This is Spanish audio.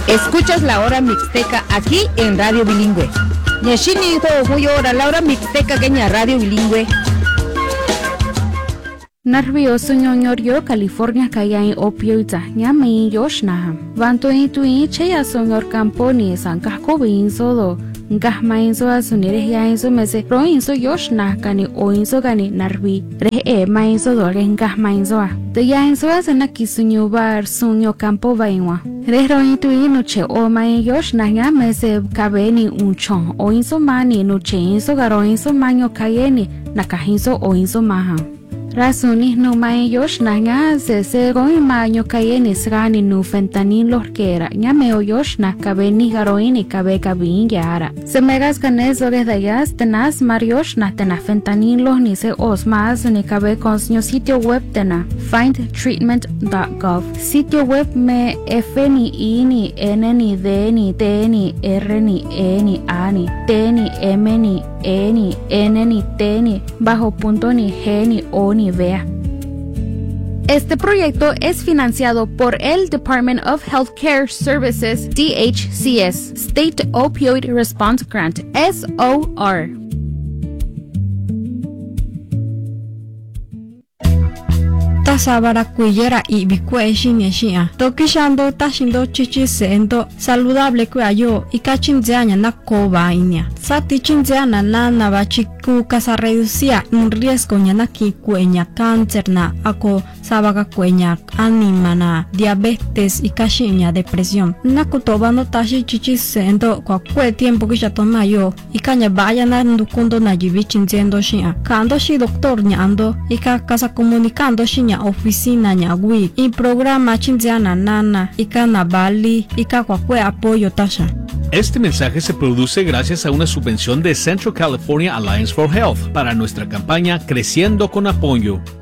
Escuchas la hora mixteca aquí en Radio Bilingüe. Nyashini to huyora la hora mixteca kenya Radio Bilingüe. Nervioso ñoñorio California kaya in opioida nyami yoshna. Vanto intui cheya sonyor camponi sankako binzo do. Ngahma inzo asunire ya inzo mese pro inzo yoshna kani o inzo kani narvi. Re ma inzo do re ngahma inzo a. De ya inzo asena kisunyo bar sunyo campo vainwa. Re ro intui no che o ma yoshna nya mese kabeni unchon o inzo mani no che inzo garo inzo manyo kayeni nakahinzo o inzo maha. Rasuni no mai yoshna nga se goi maño kayeni srani no fentanilo kera nya meo yoshna kabeni garoini kabe kabin yara se megas kanezo de yas tenas marioshna tena fentanilo ni se osmas ni kabe consnyo sitio web tena findtreatment.gov sitio web me fni ini nni dni tni rni eni ani tni mni eni nni tni bajo punto ni geni o ni vea. Este proyecto es financiado por el Department of Healthcare Services, DHCS, State Opioid Response Grant, SOR. Sabara kuyera y bikue shia tokishando tashindo chichi sendo saludable kuayo y kachinzeanya na koba inia sati chinzeana na bachiku kasa reducia un riesgo nyana ki kuenya cáncer na ako sabaga kuenya anima na diabetes y kashinya depresión na kutobano tashi chichi sendo kwa kwe tiempo kisha tomayo y kanya baya na ndukundo na jibi chinzendo shia kando shi doctor nyando y kasa comunicando shinya oficina nyagui y programa chinzeana nana y kana bali y kakwe apoyo tasha. Este mensaje se produce gracias a una subvención de Central California Alliance for Health para nuestra campaña Creciendo con Apoyo.